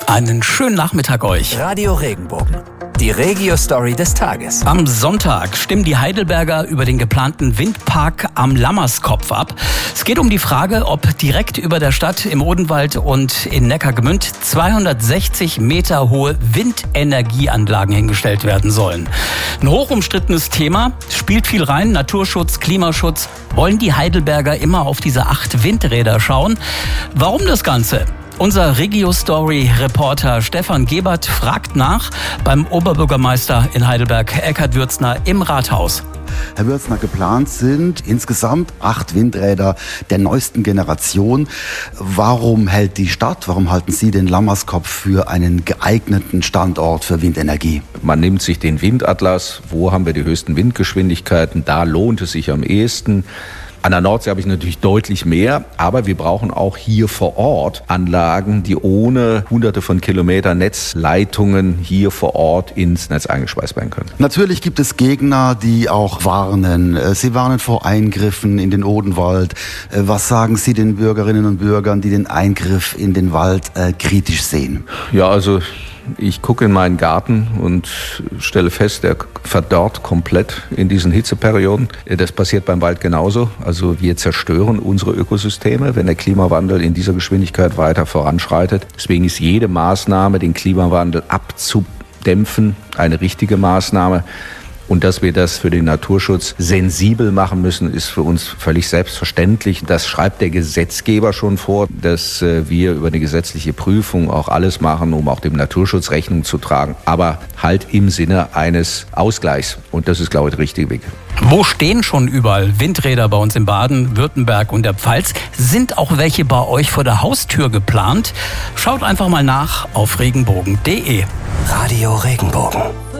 Einen schönen Nachmittag euch. Radio Regenbogen, die Regio-Story des Tages. Am Sonntag stimmen die Heidelberger über den geplanten Windpark am Lammerskopf ab. Es geht um die Frage, ob direkt über der Stadt im Odenwald und in Neckargemünd 260 Meter hohe Windenergieanlagen hingestellt werden sollen. Ein hochumstrittenes Thema, spielt viel rein, Naturschutz, Klimaschutz. Wollen die Heidelberger immer auf diese 8 Windräder schauen? Warum das Ganze? Unser Regio-Story-Reporter Stefan Gebert fragt nach beim Oberbürgermeister in Heidelberg, Eckhard Würzner, im Rathaus. Herr Würzner, geplant sind insgesamt 8 Windräder der neuesten Generation. Warum hält die Stadt, warum halten Sie den Lammerskopf für einen geeigneten Standort für Windenergie? Man nimmt sich den Windatlas, wo haben wir die höchsten Windgeschwindigkeiten, da lohnt es sich am ehesten. An der Nordsee habe ich natürlich deutlich mehr, aber wir brauchen auch hier vor Ort Anlagen, die ohne hunderte von Kilometern Netzleitungen hier vor Ort ins Netz eingespeist werden können. Natürlich gibt es Gegner, die auch warnen. Sie warnen vor Eingriffen in den Odenwald. Was sagen Sie den Bürgerinnen und Bürgern, die den Eingriff in den Wald kritisch sehen? Ja, also ich gucke in meinen Garten und stelle fest, der verdorrt komplett in diesen Hitzeperioden. Das passiert beim Wald genauso. Also wir zerstören unsere Ökosysteme, wenn der Klimawandel in dieser Geschwindigkeit weiter voranschreitet. Deswegen ist jede Maßnahme, den Klimawandel abzudämpfen, eine richtige Maßnahme. Und dass wir das für den Naturschutz sensibel machen müssen, ist für uns völlig selbstverständlich. Das schreibt der Gesetzgeber schon vor, dass wir über eine gesetzliche Prüfung auch alles machen, um auch dem Naturschutz Rechnung zu tragen. Aber halt im Sinne eines Ausgleichs. Und das ist, glaube ich, der richtige Weg. Wo stehen schon überall Windräder bei uns in Baden, Württemberg und der Pfalz? Sind auch welche bei euch vor der Haustür geplant? Schaut einfach mal nach auf regenbogen.de. Radio Regenbogen.